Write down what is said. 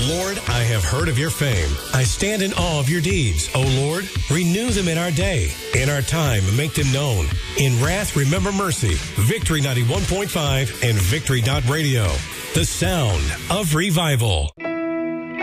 Lord, I have heard of your fame. I stand in awe of your deeds. O Lord, renew them in our day. In our time, make them known. In wrath, remember mercy. Victory 91.5 and Victory.radio. The sound of revival.